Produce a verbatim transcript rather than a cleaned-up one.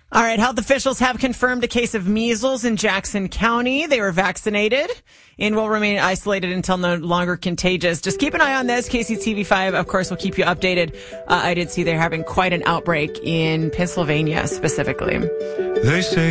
All right, health officials have confirmed a case of measles in Jackson County. They were vaccinated and will remain isolated until no longer contagious. Just keep an eye on this. K C T V five, of course, will keep you updated. Uh, I did see they're having quite an outbreak in Pennsylvania specifically. They say